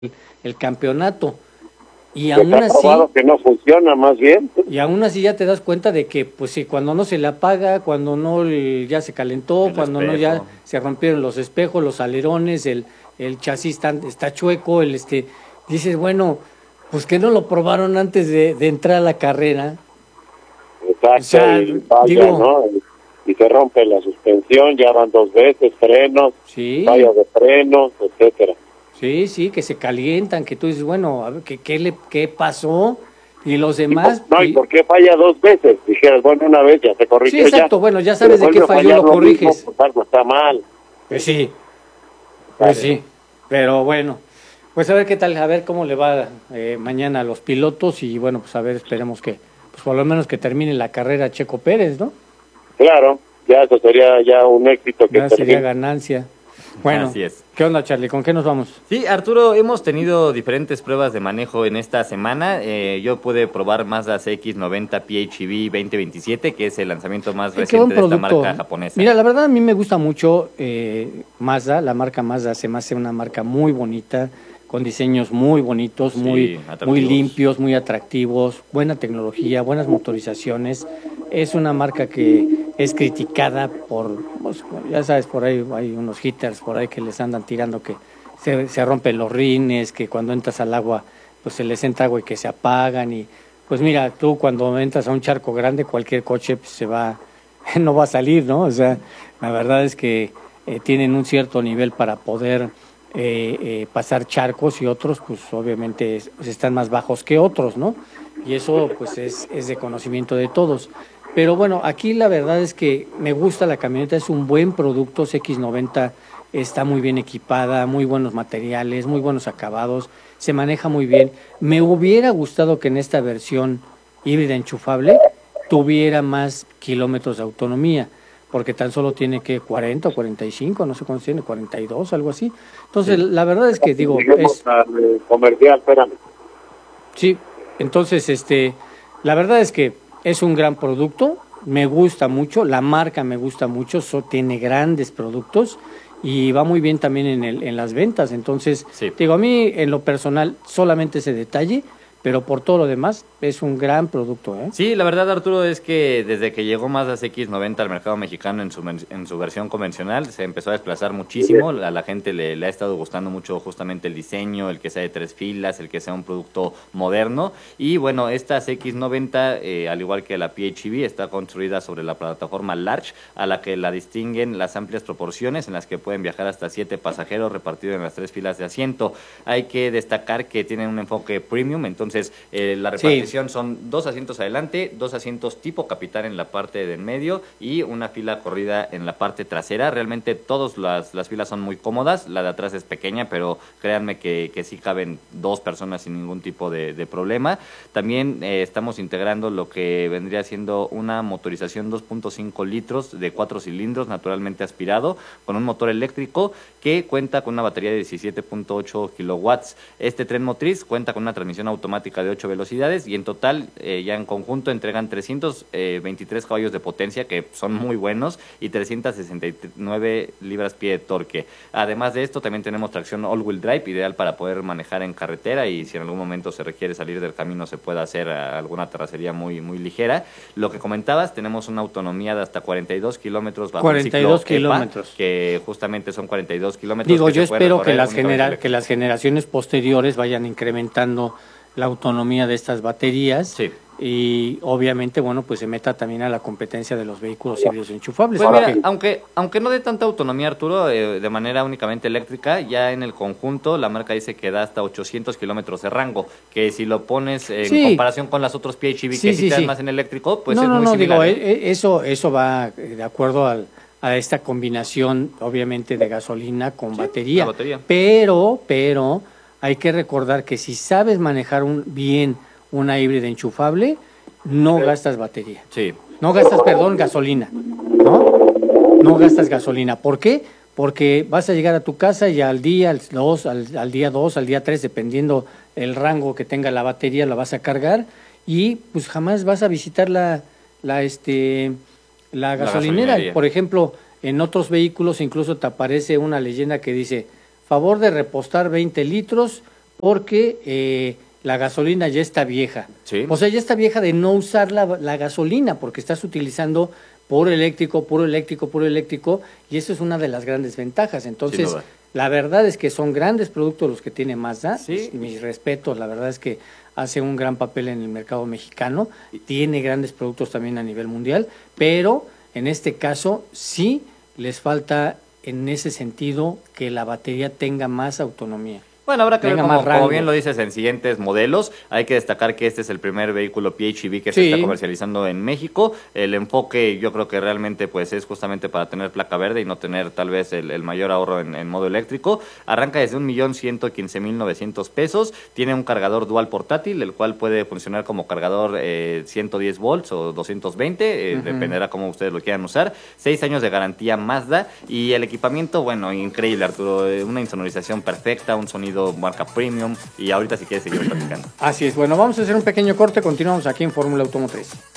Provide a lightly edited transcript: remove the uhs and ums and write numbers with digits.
el campeonato. Y Pues aún ha así, probado que no funciona, más bien. y aún así ya te das cuenta de que, pues sí, cuando no se le apaga, cuando no ya se calentó, El cuando no ya espejo. se rompieron los espejos, los alerones, el chasis está chueco, dices, bueno, pues que no lo probaron antes de entrar a la carrera. O Exacto, sea, y vaya, digo, ¿no? Y se rompe la suspensión, ya van 2 veces, frenos, sí, fallas de frenos, etcétera. sí, que se calientan, que tú dices, bueno, a ver, ¿qué pasó? Y los Y demás, no, ¿y por qué falla 2 veces? Dijeras, bueno, una vez ya se corrigió sí, exacto, ya. bueno, ya Pero sabes de qué vuelve a falló, fallar lo mismo, corriges. pues algo está mal. Pues sí, Vale. pero bueno, pues a ver qué tal, a ver cómo le va mañana a los pilotos y bueno, pues a ver, esperemos que, pues por lo menos que termine la carrera Checo Pérez, ¿no? Claro, ya eso sería ya un éxito que Ya sería termine. ganancia. Bueno, Así es. ¿qué onda, Charlie? ¿Con qué nos vamos? Sí, Arturo, hemos tenido diferentes pruebas de manejo en esta semana. Yo pude probar Mazda CX-90 PHEV 2027, que es el lanzamiento más Qué buen reciente de esta producto. marca japonesa. Mira, la verdad a mí me gusta mucho Mazda, la marca Mazda se me hace una marca muy bonita, con diseños muy bonitos, Sí, muy atractivos. limpios, muy atractivos, buena tecnología, buenas motorizaciones. Es una marca que es criticada pues, ya sabes, por ahí hay unos hitters por ahí que les andan tirando que se rompen los rines, que cuando entras al agua pues se les entra agua y que se apagan y pues mira, tú cuando entras a un charco grande cualquier coche pues, no va a salir, ¿no? O sea, la verdad es que tienen un cierto nivel para poder pasar charcos y otros pues obviamente pues, están más bajos que otros, ¿no? Y eso pues es de conocimiento de todos. Pero bueno, aquí la verdad es que me gusta la camioneta, es un buen producto, CX-90 está muy bien equipada, muy buenos materiales, muy buenos acabados, se maneja muy bien. Me hubiera gustado que en esta versión híbrida enchufable tuviera más kilómetros de autonomía, porque tan solo tiene que 40 o 45, no sé cuántos tiene, 42, algo así. Entonces, la verdad es que digo, Lleguemos al comercial, espérame. sí, entonces, la verdad es que es un gran producto, me gusta mucho, la marca me gusta mucho, tiene grandes productos y va muy bien también en las ventas. Entonces, Sí. digo, a mí en lo personal solamente ese detalle, pero por todo lo demás es un gran producto, ¿eh? Sí, la verdad, Arturo, es que desde que llegó Mazda CX-90 al mercado mexicano en su versión convencional, se empezó a desplazar muchísimo. A la gente le ha estado gustando mucho justamente el diseño, el que sea de 3 filas, el que sea un producto moderno. Y bueno, esta CX-90, al igual que la PHEV, está construida sobre la plataforma Large, a la que la distinguen las amplias proporciones en las que pueden viajar hasta 7 pasajeros repartidos en las 3 filas de asiento. Hay que destacar que tienen un enfoque premium, entonces la repartición son 2 asientos adelante, 2 asientos tipo capitán en la parte del medio y una fila corrida en la parte trasera. Realmente todas las filas son muy cómodas, la de atrás es pequeña, pero créanme que sí caben 2 personas sin ningún tipo de problema. También estamos integrando lo que vendría siendo una motorización 2.5 litros de 4 cilindros naturalmente aspirado con un motor eléctrico que cuenta con una batería de 17.8 kilowatts. Este tren motriz cuenta con una transmisión automática de 8 velocidades y en total ya en conjunto entregan 323 caballos de potencia, que son muy buenos, y 369 libras-pie de torque. Además de esto también tenemos tracción all-wheel drive, ideal para poder manejar en carretera y si en algún momento se requiere salir del camino se puede hacer alguna terracería muy ligera. Lo que comentabas, tenemos una autonomía de hasta 42 kilómetros bajo 42 el ciclo EPA, kilómetros. que justamente son 42 kilómetros. Digo, que yo se pueden espero recorrer únicamente que las generaciones posteriores vayan incrementando la autonomía de estas baterías Sí. y obviamente, bueno, pues se meta también a la competencia de los vehículos híbridos enchufables. Pues mira, Porque- aunque no dé tanta autonomía, Arturo, de manera únicamente eléctrica, ya en el conjunto la marca dice que da hasta 800 kilómetros de rango, que si lo pones en Sí. comparación con las otros PHEV que sí te dan más en eléctrico, pues es muy similar. digo, eso va de acuerdo a esta combinación, obviamente, de gasolina con batería. la batería. Pero hay que recordar que si sabes manejar bien una híbrida enchufable, no gastas batería. Sí. No gastas, gasolina, ¿no? No gastas gasolina. ¿Por qué? Porque vas a llegar a tu casa y al día 2, al día 2, al día 3, dependiendo el rango que tenga la batería, la vas a cargar y pues jamás vas a visitar la gasolinera. gasolinería. Por ejemplo, en otros vehículos incluso te aparece una leyenda que dice, favor de repostar 20 litros porque la gasolina ya está vieja. Sí. O sea, ya está vieja de no usar la gasolina, porque estás utilizando puro eléctrico, y eso es una de las grandes ventajas. Entonces, la verdad es que son grandes productos los que tiene Mazda. Sí. Mis respetos, la verdad es que hace un gran papel en el mercado mexicano, tiene grandes productos también a nivel mundial, pero en este caso sí les falta en ese sentido que la batería tenga más autonomía. Bueno, habrá que ver, como bien lo dice. dices, en siguientes modelos. Hay que destacar que este es el primer vehículo PHEV que se está comercializando en México. El enfoque yo creo que realmente pues es justamente para tener placa verde y no tener tal vez el mayor ahorro en modo eléctrico. Arranca desde 1,115,900 pesos. Tiene un cargador dual portátil, el cual puede funcionar como cargador 110 volts o 220, dependerá cómo ustedes lo quieran usar. 6 años de garantía Mazda y el equipamiento, bueno, increíble, Arturo. Una insonorización perfecta, un sonido marca premium, y ahorita si quieres seguir platicando. Así es, bueno, vamos a hacer un pequeño corte, continuamos aquí en Fórmula Automotriz.